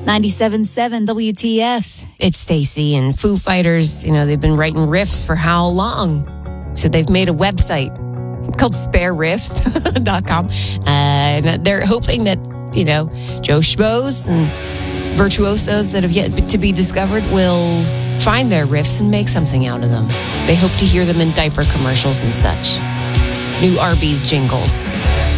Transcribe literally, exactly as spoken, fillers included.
ninety-seven point seven W T F. It's Stacy and Foo Fighters. You know, they've been writing riffs for how long? So they've made a website called spare riffs dot com. Uh, and they're hoping that, you know, Joe Schmoes and virtuosos that have yet to be discovered will find their riffs and make something out of them. They hope to hear them in diaper commercials and such. New Arby's jingles.